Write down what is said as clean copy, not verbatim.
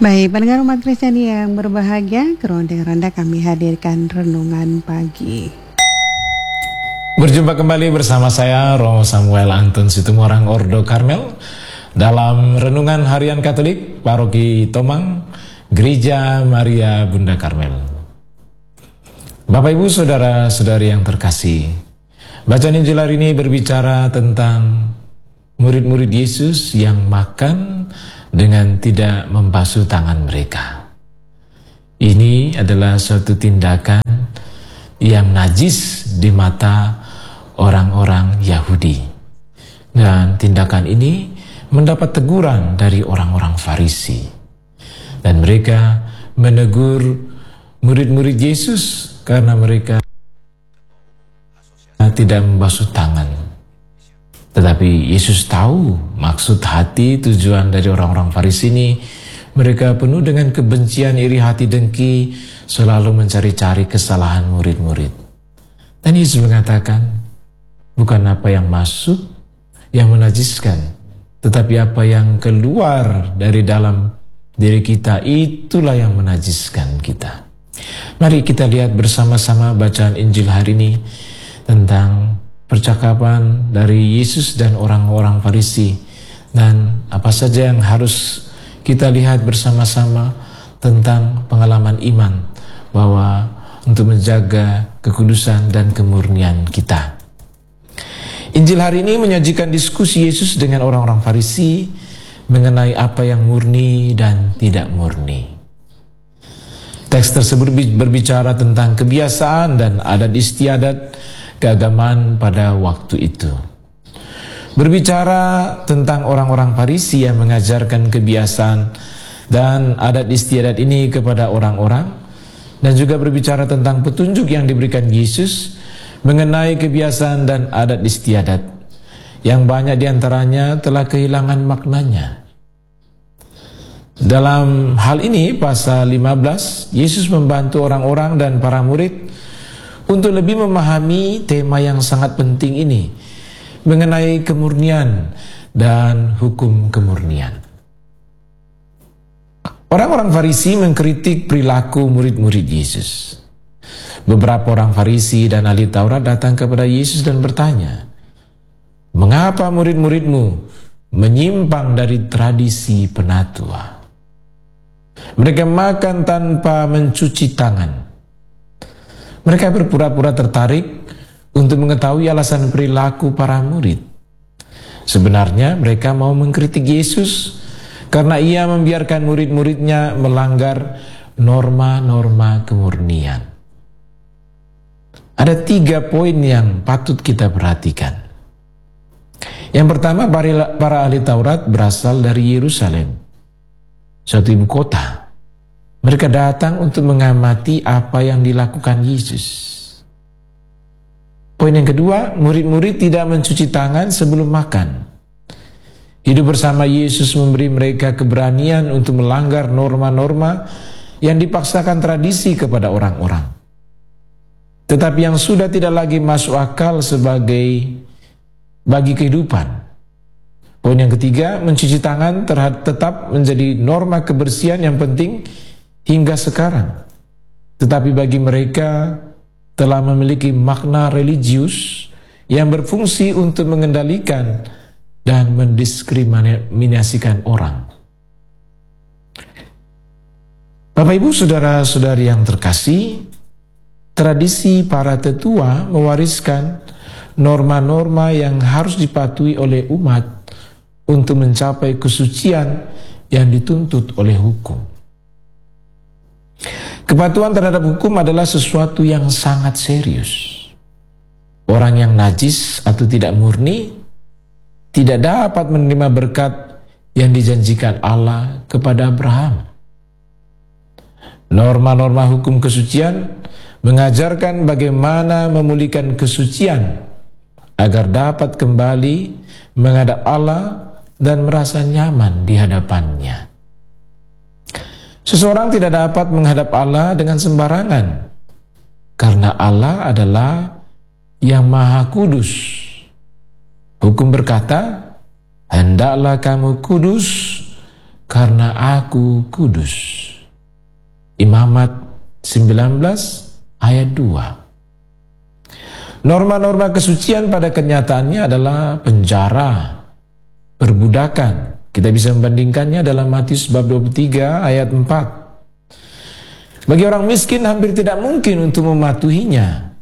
Baik, pendengar umat Kristen yang berbahagia, ke ronda kami hadirkan renungan pagi. Berjumpa kembali bersama saya, Romo Samuel Antun Situmorang Ordo Karmel, dalam Renungan Harian Katolik, Paroki Tomang, Gereja Maria Bunda Karmel. Bapak Ibu Saudara-saudari yang terkasih, bacaan Injil hari ini berbicara tentang murid-murid Yesus yang makan dengan tidak membasuh tangan mereka. Ini adalah suatu tindakan yang najis di mata orang-orang Yahudi. Dan tindakan ini mendapat teguran dari orang-orang Farisi. Dan mereka menegur murid-murid Yesus karena mereka tidak membasuh tangan. Tetapi Yesus tahu maksud hati, tujuan dari orang-orang Farisi ini. Mereka penuh dengan kebencian, iri hati, dengki, selalu mencari-cari kesalahan murid-murid. Dan Yesus mengatakan, bukan apa yang masuk yang menajiskan, tetapi apa yang keluar dari dalam diri kita, itulah yang menajiskan kita. Mari kita lihat bersama-sama bacaan Injil hari ini tentang percakapan dari Yesus dan orang-orang Farisi, dan apa saja yang harus kita lihat bersama-sama tentang pengalaman iman, bahwa untuk menjaga kekudusan dan kemurnian kita. Injil hari ini menyajikan diskusi Yesus dengan orang-orang Farisi mengenai apa yang murni dan tidak murni. Teks tersebut berbicara tentang kebiasaan dan adat istiadat keagamaan pada waktu itu. Berbicara tentang orang-orang Farisi yang mengajarkan kebiasaan dan adat istiadat ini kepada orang-orang, dan juga berbicara tentang petunjuk yang diberikan Yesus mengenai kebiasaan dan adat istiadat yang banyak diantaranya telah kehilangan maknanya. Dalam hal ini, pasal 15, Yesus membantu orang-orang dan para murid untuk lebih memahami tema yang sangat penting ini mengenai kemurnian dan hukum kemurnian. Orang-orang Farisi mengkritik perilaku murid-murid Yesus. Beberapa orang Farisi dan ahli Taurat datang kepada Yesus dan bertanya, "Mengapa murid-muridmu menyimpang dari tradisi penatua? Mereka makan tanpa mencuci tangan." Mereka berpura-pura tertarik untuk mengetahui alasan perilaku para murid. Sebenarnya mereka mau mengkritik Yesus karena ia membiarkan murid-muridnya melanggar norma-norma kemurnian. Ada 3 poin yang patut kita perhatikan. Yang pertama, para ahli Taurat berasal dari Yerusalem, suatu ibu kota. Mereka datang untuk mengamati apa yang dilakukan Yesus. Poin yang kedua, murid-murid tidak mencuci tangan sebelum makan. Hidup bersama Yesus memberi mereka keberanian untuk melanggar norma-norma yang dipaksakan tradisi kepada orang-orang. Tetapi yang sudah tidak lagi masuk akal sebagai bagi kehidupan. Poin yang ketiga, mencuci tangan tetap menjadi norma kebersihan yang penting hingga sekarang. Tetapi bagi mereka telah memiliki makna religius yang berfungsi untuk mengendalikan dan mendiskriminasikan orang. Bapak Ibu Saudara-saudari yang terkasih, tradisi para tetua mewariskan norma-norma yang harus dipatuhi oleh umat untuk mencapai kesucian yang dituntut oleh hukum. Kepatuhan terhadap hukum adalah sesuatu yang sangat serius. Orang yang najis atau tidak murni tidak dapat menerima berkat yang dijanjikan Allah kepada Abraham. Norma-norma hukum kesucian mengajarkan bagaimana memulihkan kesucian agar dapat kembali menghadap Allah dan merasa nyaman di hadapannya. Seseorang tidak dapat menghadap Allah dengan sembarangan, karena Allah adalah yang Maha Kudus. Hukum berkata, hendaklah kamu kudus karena aku kudus. Imamat 19 ayat 2. Norma-norma kesucian pada kenyataannya adalah penjara, perbudakan. Kita bisa membandingkannya dalam Matius bab 23 ayat 4. Bagi orang miskin hampir tidak mungkin untuk mematuhinya.